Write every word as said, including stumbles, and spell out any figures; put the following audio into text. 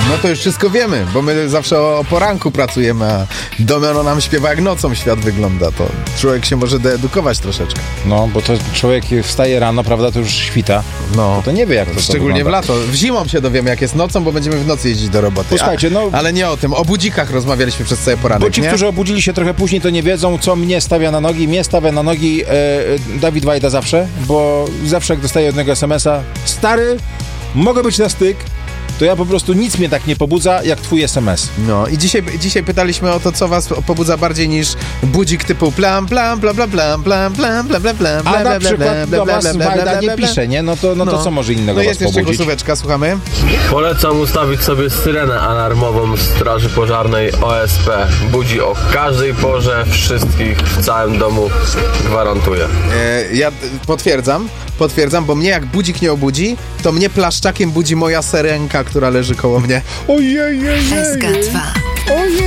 No to już wszystko wiemy, bo my zawsze o poranku pracujemy, a Domeno nam śpiewa, jak nocą świat wygląda. To człowiek się może deedukować troszeczkę. No, bo to człowiek wstaje rano, prawda, to już świta. No. To nie wie, jak to Szczególnie to w lato. W zimą się dowiemy, jak jest nocą, bo będziemy w nocy jeździć do roboty. Posłuchajcie, no... A, ale nie o tym. O budzikach rozmawialiśmy przez cały poranek, Bo ci, nie? którzy obudzili się trochę później, to nie wiedzą, co mnie stawia na nogi. Mnie stawia na nogi e, Dawid Wajda zawsze, bo zawsze jak dostaję od niego es em es a, stary, mogę być na styk, to ja po prostu nic mnie tak nie pobudza, jak twój es em es. No i dzisiaj, dzisiaj pytaliśmy o to, co was pobudza bardziej niż budzik typu plam, plam, bla, bla, bla, bla, bla, bla, bla, bla, A na przykład do was Wajda nie pisze, nie? No to, no to co może innego No was jest jeszcze pobudzić? głosóweczka, słuchamy. Polecam ustawić sobie syrenę alarmową Straży Pożarnej O S P. Budzi o każdej porze, wszystkich w całym domu, gwarantuję. E, ja potwierdzam, potwierdzam, bo mnie jak budzik nie obudzi, to mnie plaszczakiem budzi moja serenka, która leży koło mnie. Ojej, ojej, S K dwa. ojej.